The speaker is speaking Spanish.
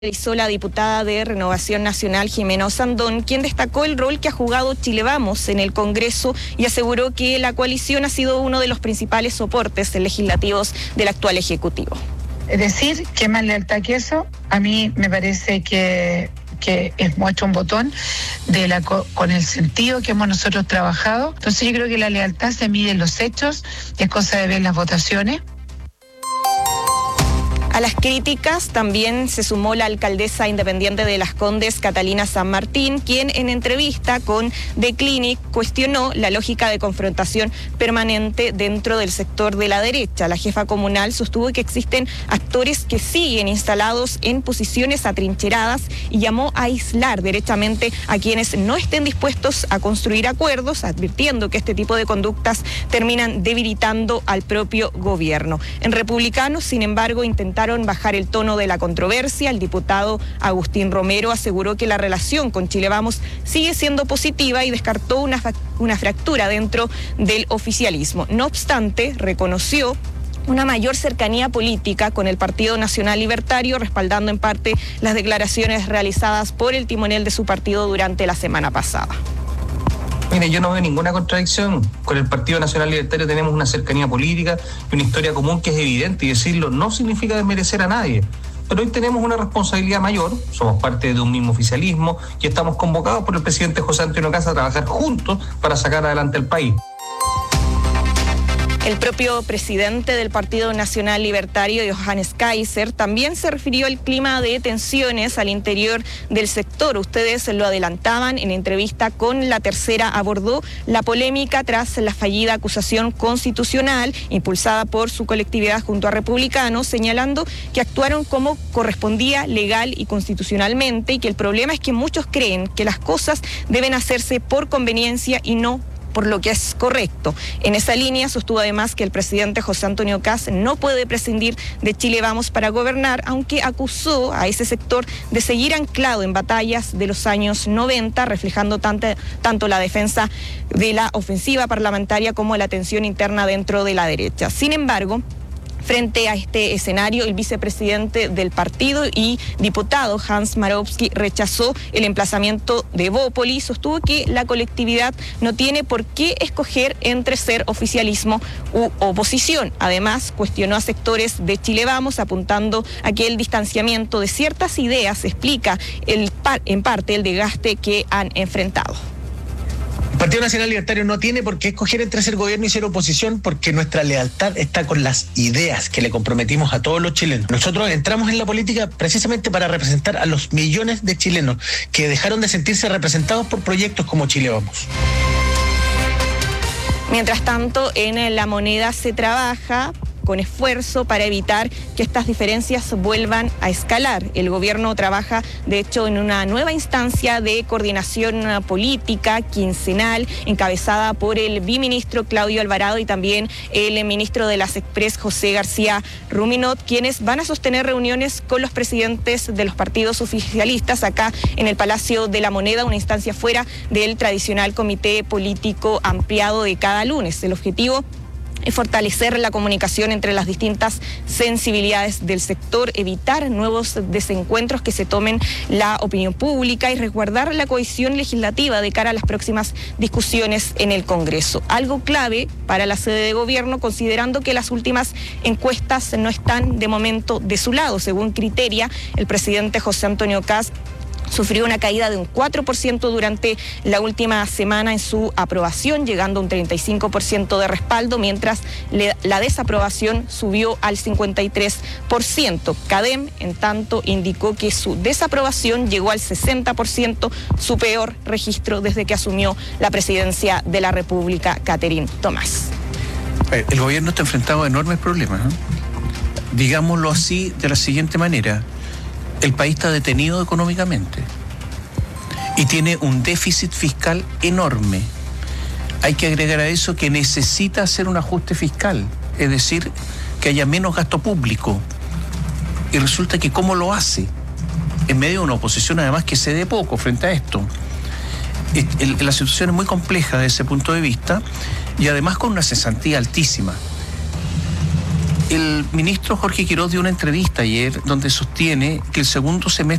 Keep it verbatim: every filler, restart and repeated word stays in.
Realizó la diputada de Renovación Nacional, Jimena Osandón, quien destacó el rol que ha jugado Chile Vamos en el Congreso y aseguró que la coalición ha sido uno de los principales soportes legislativos del actual Ejecutivo. Es decir, ¿qué más lealtad que eso? A mí me parece que, que es muestra un botón de la, con el sentido que hemos nosotros trabajado. Entonces yo creo que la lealtad se mide en los hechos, es cosa de ver las votaciones. A las críticas también se sumó la alcaldesa independiente de Las Condes, Catalina San Martín, quien en entrevista con The Clinic cuestionó la lógica de confrontación permanente dentro del sector de la derecha. La jefa comunal sostuvo que existen actores que siguen instalados en posiciones atrincheradas y llamó a aislar derechamente a quienes no estén dispuestos a construir acuerdos, advirtiendo que este tipo de conductas terminan debilitando al propio gobierno. En Republicanos, sin embargo, intentaron bajar el tono de la controversia. El diputado Agustín Romero aseguró que la relación con Chile Vamos sigue siendo positiva y descartó una, una fractura dentro del oficialismo. No obstante, reconoció una mayor cercanía política con el Partido Nacional Libertario, respaldando en parte las declaraciones realizadas por el timonel de su partido durante la semana pasada. Mire, yo no veo ninguna contradicción. Con el Partido Nacional Libertario tenemos una cercanía política y una historia común que es evidente, y decirlo no significa desmerecer a nadie. Pero hoy tenemos una responsabilidad mayor, somos parte de un mismo oficialismo y estamos convocados por el presidente José Antonio Kast a trabajar juntos para sacar adelante el país. El propio presidente del Partido Nacional Libertario, Johannes Kaiser, también se refirió al clima de tensiones al interior del sector. Ustedes lo adelantaban en entrevista con La Tercera, abordó la polémica tras la fallida acusación constitucional impulsada por su colectividad junto a Republicanos, señalando que actuaron como correspondía legal y constitucionalmente y que el problema es que muchos creen que las cosas deben hacerse por conveniencia y no por lo que es correcto. En esa línea sostuvo además que el presidente José Antonio Kast no puede prescindir de Chile Vamos para gobernar, aunque acusó a ese sector de seguir anclado en batallas de los años noventa, reflejando tanto, tanto la defensa de la ofensiva parlamentaria como la tensión interna dentro de la derecha. Sin embargo, frente a este escenario, el vicepresidente del partido y diputado Hans Marowski rechazó el emplazamiento de Bópoli y sostuvo que la colectividad no tiene por qué escoger entre ser oficialismo u oposición. Además, cuestionó a sectores de Chile Vamos, apuntando a que el distanciamiento de ciertas ideas explica el, en parte el desgaste que han enfrentado. El Partido Nacional Libertario no tiene por qué escoger entre ser gobierno y ser oposición, porque nuestra lealtad está con las ideas que le comprometimos a todos los chilenos. Nosotros entramos en la política precisamente para representar a los millones de chilenos que dejaron de sentirse representados por proyectos como Chile Vamos. Mientras tanto, en La Moneda se trabaja con esfuerzo para evitar que estas diferencias vuelvan a escalar. El gobierno trabaja, de hecho, en una nueva instancia de coordinación política quincenal, encabezada por el biministro Claudio Alvarado y también el ministro de las Express, José García Ruminot, quienes van a sostener reuniones con los presidentes de los partidos oficialistas acá en el Palacio de la Moneda, una instancia fuera del tradicional comité político ampliado de cada lunes. El objetivo es fortalecer la comunicación entre las distintas sensibilidades del sector, evitar nuevos desencuentros que se tomen la opinión pública y resguardar la cohesión legislativa de cara a las próximas discusiones en el Congreso. Algo clave para la sede de gobierno, considerando que las últimas encuestas no están de momento de su lado. Según Criteria, el presidente José Antonio Kast sufrió una caída de un cuatro por ciento durante la última semana en su aprobación, llegando a un treinta y cinco por ciento de respaldo, mientras le, la desaprobación subió al cincuenta y tres por ciento. CADEM, en tanto, indicó que su desaprobación llegó al sesenta por ciento, su peor registro desde que asumió la presidencia de la República, Catherine Tomás. El gobierno está enfrentado a enormes problemas, ¿no? Digámoslo así de la siguiente manera. El país está detenido económicamente y tiene un déficit fiscal enorme. Hay que agregar a eso que necesita hacer un ajuste fiscal, es decir, que haya menos gasto público. Y resulta que ¿cómo lo hace? En medio de una oposición además que cede poco frente a esto. La situación es muy compleja desde ese punto de vista y además con una cesantía altísima. El ministro Jorge Quiroz dio una entrevista ayer donde sostiene que el segundo semestre